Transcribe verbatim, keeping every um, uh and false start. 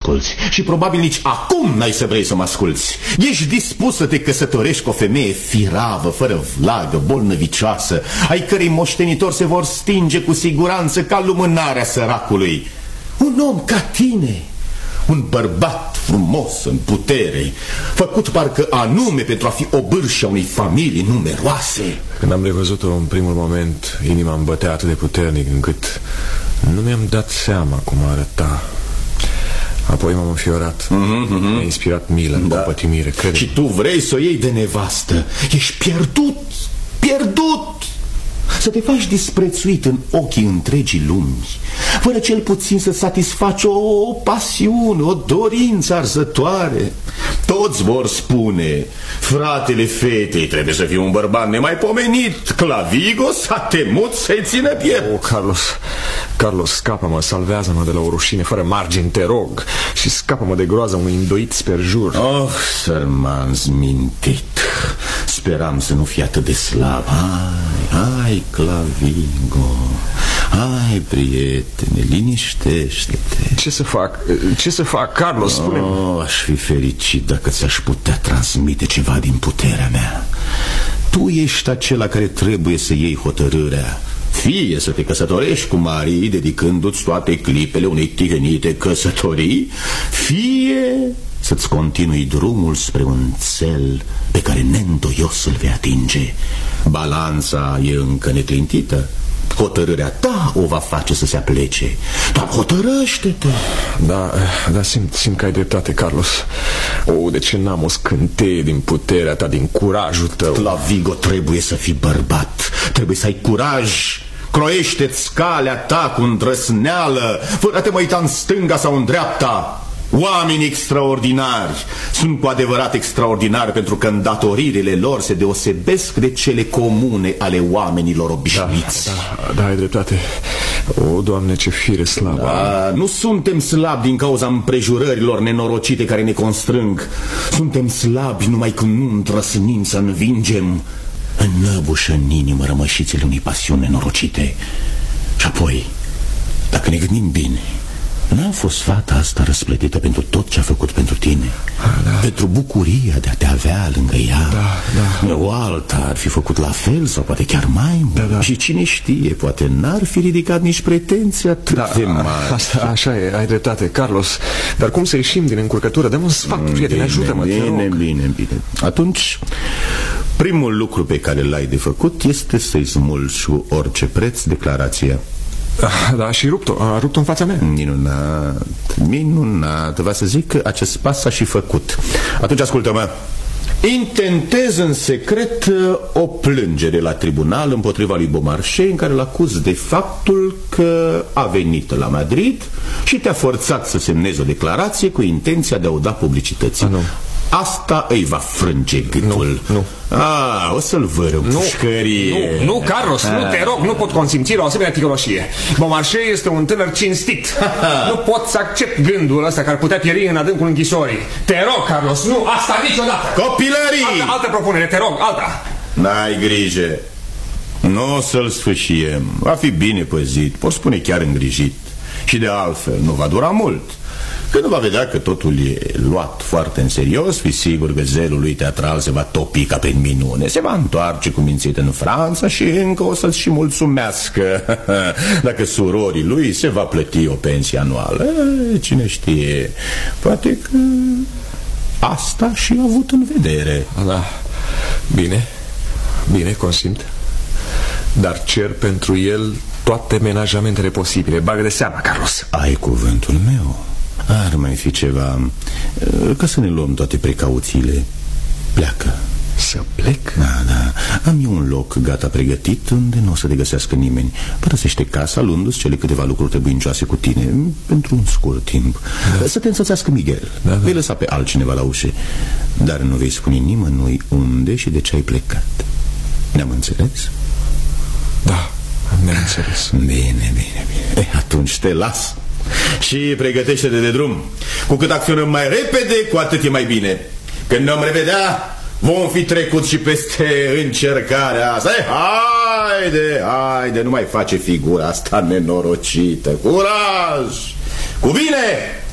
asculți. Și probabil nici acum n-ai să vrei să mă asculți. Ești dispus să te căsătorești cu o femeie firavă, fără vlagă, bolnăvicioasă, ai cărei moștenitori se vor stinge cu siguranță ca lumânarea săracului. Un om ca tine, un bărbat frumos, în putere, făcut parcă anume pentru a fi obârșa unei familii numeroase. Când am revăzut-o în primul moment, inima îmi bătea atât de puternic încât nu mi-am dat seama cum arăta. Apoi m-am înfiorat. mm-hmm, mm-hmm. Mi-a inspirat milă, da. Compătimire, crede. Și tu vrei să o iei de nevastă. Ești pierdut, pierdut. Să te faci disprețuit în ochii întregii lumi, fără cel puțin să satisfaci o, o pasiune, o dorință arzătoare. Toți vor spune: fratele fetei trebuie să fie un bărbat nemaipomenit. Clavigo s-a temut să-i țină piept. Oh, Carlos, Carlos, scapă-mă, salvează-mă de la o rușine fără margini, te rog. Și scapă-mă de groaza unui îndoit sperjur. Oh, sărman zmintit. Speram să nu fii atât de slab. Hai, hai, Clavigo. Hai, prietene, liniștește-te. Ce să fac? Ce să fac, Carlos? Spune-mi. Oh, aș fi fericit dacă ți-aș putea transmite ceva din puterea mea. Tu ești acela care trebuie să iei hotărârea. Fie să te căsătorești cu Marie, dedicându-ți toate clipele unei tihenite căsătorii, fie să-ți continui drumul spre un țel pe care neîndoios îl vei atinge. Balanța e încă neclintită. Hotărârea ta o va face să se aplece. Dar hotărăște-te. Da, da, simt, simt că ai dreptate, Carlos. O, de ce n-am o scânteie din puterea ta, din curajul tău? Clavigo, trebuie să fii bărbat. Trebuie să ai curaj. Croiește-ți calea ta cu îndrăsneală, fără a te mai uita în stânga sau în dreapta. Oameni extraordinari sunt cu adevărat extraordinari pentru că îndatoririle lor se deosebesc de cele comune ale oamenilor obișnuiți. Da, da, da, ai dreptate. O, Doamne, ce fire slabă. Da, nu suntem slabi din cauza împrejurărilor nenorocite care ne constrâng. Suntem slabi numai când nu îndrăsnim să învingem înăbușă în inimă rămășițele unei pasiuni nenorocite. Și apoi, dacă ne gândim bine, n-a fost fata asta răsplătită pentru tot ce a făcut pentru tine? Da. Pentru bucuria de a te avea lângă ea? Da, da. O alta ar fi făcut la fel sau poate chiar mai mult. Da, da. Și cine știe, poate n-ar fi ridicat nici pretenții atât da, de mari. Asta, așa e, ai dreptate, Carlos. Dar cum să ieșim din încurcătură? Dă-mi un sfat, prietene, ajută-mă. Bine, bine, bine. Atunci, primul lucru pe care l-ai de făcut este să-i smulgi cu orice preț declarația. Da, și rupt-o, a rupt-o în fața mea. Minunat, minunat. Va să zic că acest pas s-a și făcut. Atunci ascultă-mă. Intentez în secret o plângere la tribunal împotriva lui Beaumarchais, în care îl acuz de faptul că a venit la Madrid și te-a forțat să semnezi o declarație cu intenția de a o da publicității. A, nu. Asta îi va frânge gâtul. Nu, nu. Ah, o să-l văr în pușcărie. Nu, nu, Carlos, ah. nu, te rog, nu pot consimți la o asemenea ticăloșie. Beaumarchais este un tânăr cinstit. Nu pot să accept gândul ăsta care ar putea pieri în adâncul închisorii. Te rog, Carlos, nu, asta niciodată. Copilării! Altă, altă propunere, te rog, alta. N-ai grijă. Nu o să-l sfâșiem. Va fi bine păzit, pot spune chiar îngrijit. Și de altfel, nu va dura mult. Când va vedea că totul e luat foarte în serios, fi sigur că zelul lui teatral se va topi ca prin minune. Se va întoarce cu mințit în Franța și încă o să-ți și mulțumească dacă surorii lui se va plăti o pensie anuală. Cine știe, poate că asta și-a avut în vedere. Da, bine, bine, consimt. Dar cer pentru el toate menajamentele posibile. Bagă de seama, Carlos. Ai cuvântul meu. Ar mai fi ceva. Ca să ne luăm toate precauțiile. Pleacă. Să plec? Da, da. Am eu un loc gata pregătit unde nu o să te găsească nimeni. Părăsește casa luându-ți cele câteva lucruri trebuincioase cu tine pentru un scurt timp. Da. Să te însoțească Miguel. Da, da. Vei lăsa pe altcineva la ușă, dar nu vei spune nimănui unde și de ce ai plecat. Ne-am înțeles? Da, ne-am înțeles. Bine, bine, bine. E, atunci te las și pregătește-te de drum. Cu cât acționăm mai repede, cu atât e mai bine. Când ne-am revedea, vom fi trecut și peste încercarea asta. Haide, haide, nu mai face figura asta nenorocită. Curaj! Cu bine!